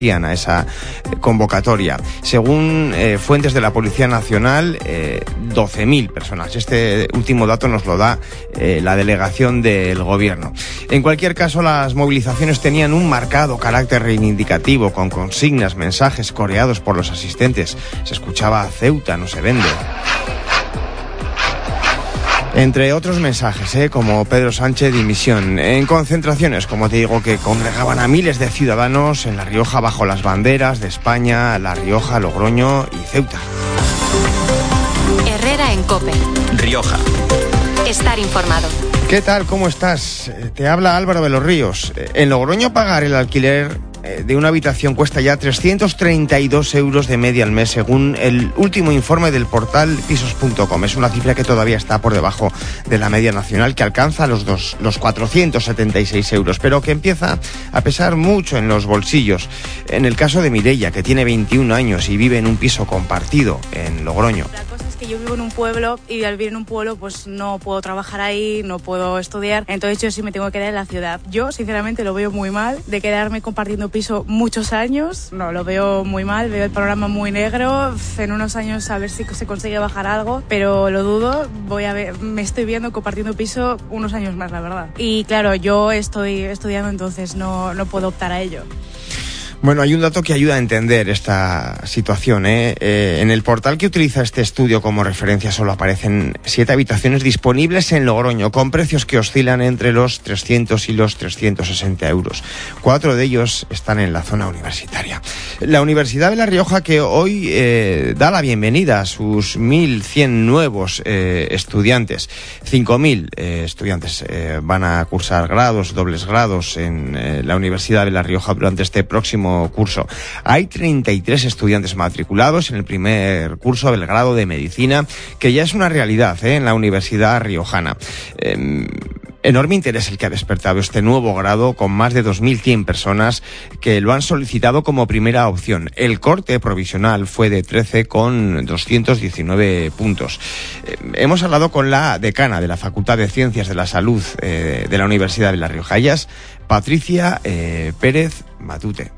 a esa convocatoria. Según fuentes de la Policía Nacional, 12.000 personas. Este último dato nos lo da la delegación del Gobierno. En cualquier caso, las movilizaciones tenían un marcado carácter reivindicativo, con consignas, mensajes coreados por los asistentes. Se escuchaba "Ceuta no se vende". Entre otros mensajes, como Pedro Sánchez dimisión, en concentraciones, como te digo, que congregaban a miles de ciudadanos en La Rioja bajo las banderas de España, La Rioja, Logroño y Ceuta. Herrera en COPE. Rioja. Estar informado. ¿Qué tal? ¿Cómo estás? Te habla Álvaro de los Ríos. En Logroño pagar el alquiler de una habitación cuesta ya 332 euros de media al mes, según el último informe del portal pisos.com. Es una cifra que todavía está por debajo de la media nacional, que alcanza los 476 euros, pero que empieza a pesar mucho en los bolsillos. En el caso de Mireia, que tiene 21 años y vive en un piso compartido en Logroño. La cosa es que yo vivo en un pueblo y al vivir en un pueblo pues no puedo trabajar ahí, no puedo estudiar, entonces yo sí me tengo que quedar en la ciudad. Yo sinceramente lo veo muy mal, de quedarme compartiendo piso muchos años, no, lo veo muy mal, veo el panorama muy negro. En unos años a ver si se consigue bajar algo, pero lo dudo. Me estoy viendo compartiendo piso unos años más, la verdad. Y claro, yo estoy estudiando, entonces no puedo optar a ello. Bueno, hay un dato que ayuda a entender esta situación, En el portal que utiliza este estudio como referencia solo aparecen 7 habitaciones disponibles en Logroño, con precios que oscilan entre los 300 y los 360 euros. 4 de ellos están en la zona universitaria. La Universidad de La Rioja, que hoy da la bienvenida a sus 1.100 nuevos estudiantes. 5.000 estudiantes van a cursar grados, dobles grados en la Universidad de La Rioja durante este próximo curso. Hay 33 estudiantes matriculados en el primer curso del grado de Medicina, que ya es una realidad en la Universidad Riojana. Enorme interés el que ha despertado este nuevo grado, con más de 2.100 personas que lo han solicitado como primera opción. El corte provisional fue de 13 con 219 puntos. Hemos hablado con la decana de la Facultad de Ciencias de la Salud de la Universidad de La Rioja. Ella es Patricia Pérez Matute.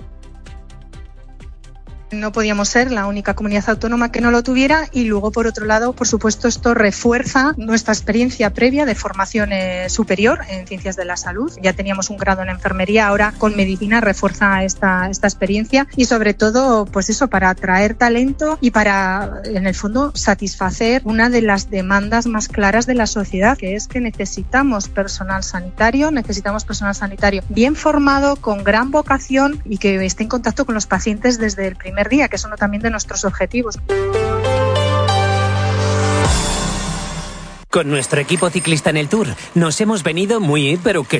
No podíamos ser la única comunidad autónoma que no lo tuviera, y luego, por otro lado, por supuesto, esto refuerza nuestra experiencia previa de formación superior en ciencias de la salud. Ya teníamos un grado en enfermería, ahora con medicina refuerza esta experiencia, y sobre todo, pues eso, para atraer talento y para, en el fondo, satisfacer una de las demandas más claras de la sociedad, que es que necesitamos personal sanitario bien formado, con gran vocación y que esté en contacto con los pacientes desde el primer día, que es uno también de nuestros objetivos. Con nuestro equipo ciclista en el Tour nos hemos venido muy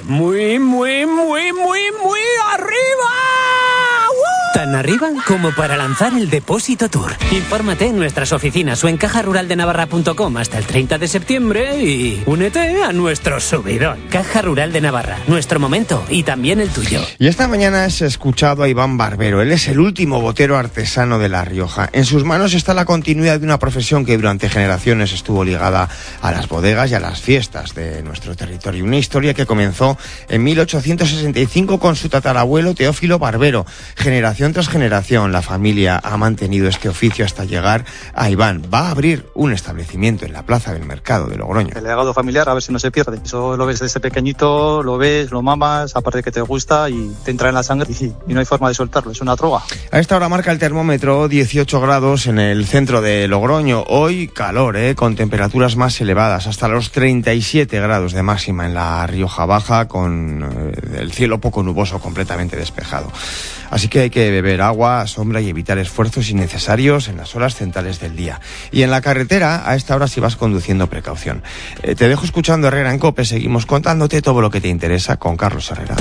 arriba. Tan arriba como para lanzar el Depósito Tour. Infórmate en nuestras oficinas o en cajaruraldenavarra.com hasta el 30 de septiembre y únete a nuestro subidón. Caja Rural de Navarra, nuestro momento y también el tuyo. Y esta mañana has escuchado a Iván Barbero. Él es el último botero artesano de La Rioja. En sus manos está la continuidad de una profesión que durante generaciones estuvo ligada a las bodegas y a las fiestas de nuestro territorio. Una historia que comenzó en 1865 con su tatarabuelo Teófilo Barbero. Generación tras generación, la familia ha mantenido este oficio hasta llegar a Iván. Va a abrir un establecimiento en la plaza del mercado de Logroño. El legado familiar, a ver si no se pierde. Eso lo ves desde pequeñito, lo ves, lo mamas, aparte que te gusta y te entra en la sangre y no hay forma de soltarlo, es una droga. A esta hora marca el termómetro 18 grados en el centro de Logroño. Hoy calor, con temperaturas más elevadas, hasta los 37 grados de máxima en la Rioja Baja, con el cielo poco nuboso, completamente despejado. Así que hay que beber agua, sombra y evitar esfuerzos innecesarios en las horas centrales del día. Y en la carretera, a esta hora, si vas conduciendo, precaución. Te dejo escuchando Herrera en COPE. Seguimos contándote todo lo que te interesa con Carlos Herrera.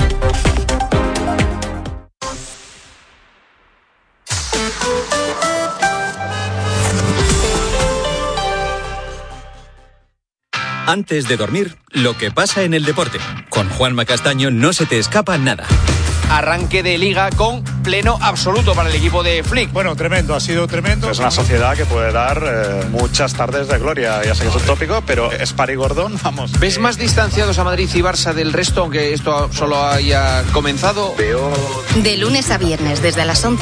Antes de dormir, lo que pasa en el deporte. Con Juanma Castaño no se te escapa nada. arranque de Liga con pleno absoluto para el equipo de Flick. Bueno, tremendo, ha sido tremendo. Es una sociedad que puede dar muchas tardes de gloria, ya sé que es un tópico, pero es Pari Gordón, vamos. ¿Ves más distanciados a Madrid y Barça del resto, aunque esto solo haya comenzado? De lunes a viernes, desde las 11